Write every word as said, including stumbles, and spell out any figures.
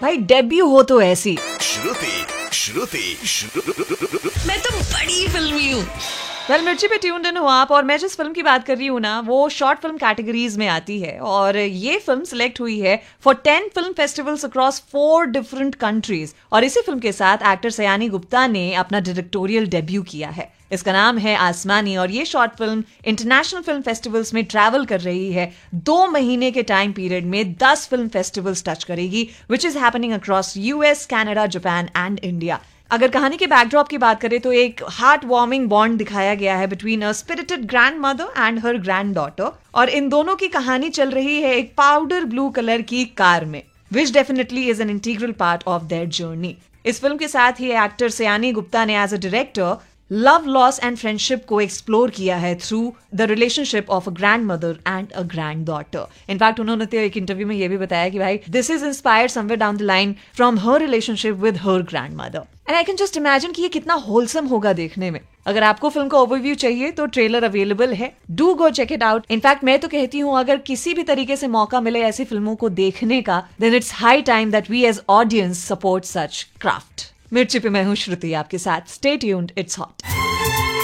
भाई डेब्यू हो तो ऐसी। श्रुति श्रुति मैं तो बड़ी फिल्मी हूँ। वेल मिर्ची पे ट्यून्ड इन हो आप, और मैं जिस फिल्म की बात कर रही हूँ ना वो शॉर्ट फिल्म कैटेगरीज में आती है, और ये फिल्म सिलेक्ट हुई है for ten film festivals across four different countries. और इसी फिल्म के साथ एक्टर सयानी गुप्ता ने अपना डायरेक्टोरियल डेब्यू किया है। इसका नाम है आसमानी, और ये short film international film festivals में ट्रैवल कर रही है। दो महीने के टाइम पीरियड में दस फिल्म फेस्टिवल्स टच करेगी, which is happening across US, Canada, Japan and India. अगर कहानी के बैकड्रॉप की बात करें तो एक हार्ट वार्मिंग बॉन्ड दिखाया गया है between a spirited grand mother and her grand daughter, और इन दोनों की कहानी चल रही है एक पाउडर ब्लू कलर की कार में, विच definitely is an integral part of their journey. इस फिल्म के साथ ही एक्टर सयानी गुप्ता ने as a director love, loss and friendship को एक्सप्लोर किया है through the relationship of a grand mother and a grand daughter. In fact उन्होंने तो एक इंटरव्यू में ये भी बताया कि भाई this is inspired somewhere down the line from her relationship with her grand mother. And I can just imagine कि ये कितना होलसम होगा देखने में। अगर आपको फिल्म का ओवरव्यू चाहिए तो ट्रेलर अवेलेबल है, do go check it out. In fact मैं तो कहती हूँ अगर किसी भी तरीके से मौका मिले ऐसी फिल्मों को देखने का, then it's high time that we as audience support such craft. मिर्ची पे मैं हूँ श्रुति आपके साथ। Stay tuned, it's hot.